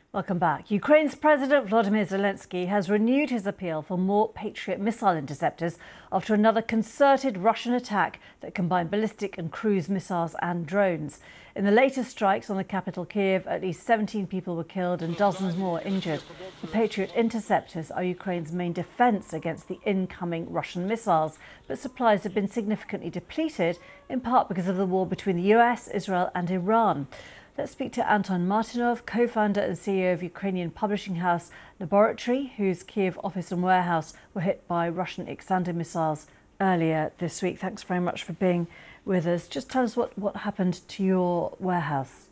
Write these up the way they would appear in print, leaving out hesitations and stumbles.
Welcome back. Ukraine's President Volodymyr Zelensky has renewed his appeal for more Patriot missile interceptors after another concerted Russian attack that combined ballistic and cruise missiles and drones. In the latest strikes on the capital Kyiv, at least 17 people were killed and dozens more injured. The Patriot interceptors are Ukraine's main defence against the incoming Russian missiles, but supplies have been significantly depleted, in part because of the war between the US, Israel and Iran. Let's speak to Anton Martynov, co-founder and CEO of Ukrainian publishing house Laboratory, whose Kyiv office and warehouse were hit by Russian Iskander missiles earlier this week. Thanks very much for being with us. Just tell us what happened to your warehouse.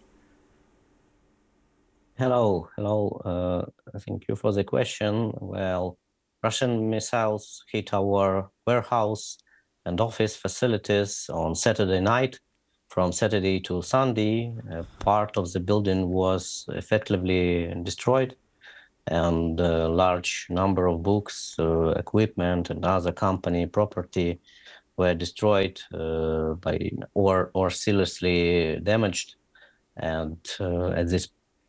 Hello. Thank you for the question. Well, Russian missiles hit our warehouse and office facilities on Saturday night. From Saturday to Sunday, part of the building was effectively destroyed, and a large number of books, equipment, and other company property were destroyed or seriously damaged. And at this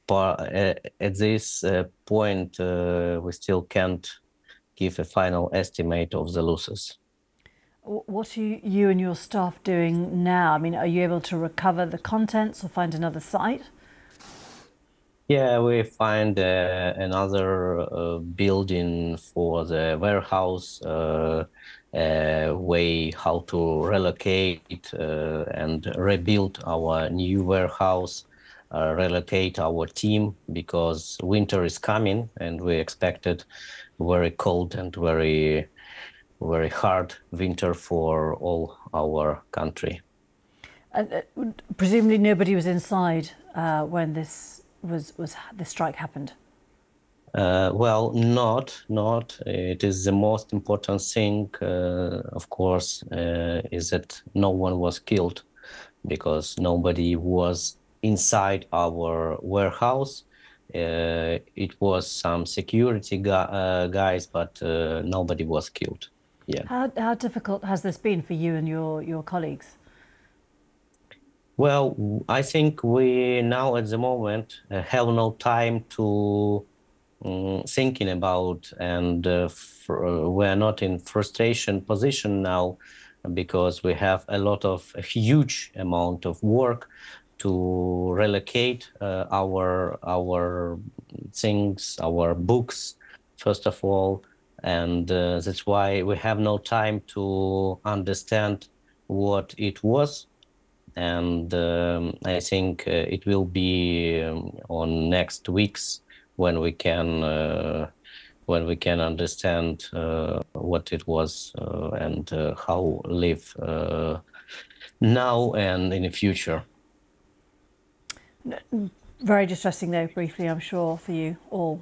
point, we still can't give a final estimate of the losses. What are you and your staff doing now? I mean, are you able to recover the contents or find another site? Yeah, we find another building for the warehouse, way how to relocate and rebuild our new warehouse, relocate our team, because winter is coming and we expected very cold and very hard winter for all our country. Presumably nobody was inside when this strike happened. Well, not. It is the most important thing, of course, is that no one was killed, because nobody was inside our warehouse. It was some security guys, but nobody was killed. Yeah. How difficult has this been for you and your colleagues? Well, I think we now at the moment have no time to thinking about, and we're not in frustration position now, because we have a huge amount of work to relocate our things, our books, first of all. And that's why we have no time to understand what it was. And I think it will be on next weeks when we can understand what it was and how live now and in the future. Very distressing, though, briefly, I'm sure, for you all.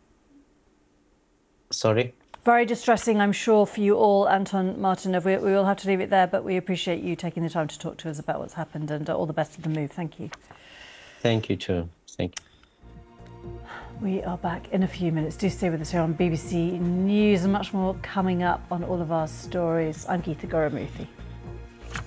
Sorry? Very distressing, I'm sure, for you all, Anton Martynov. We will have to leave it there, but we appreciate you taking the time to talk to us about what's happened, and all the best of the move. Thank you. Thank you, too. Thank you. We are back in a few minutes. Do stay with us here on BBC News, and much more coming up on all of our stories. I'm Geeta Gurumurthy.